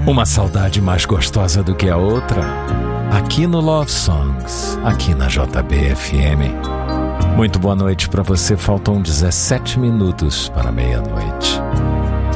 Uma saudade mais gostosa do que a outra, aqui no Love Songs, aqui na JB-FM. Muito boa noite para você, faltam 17 minutos para meia-noite.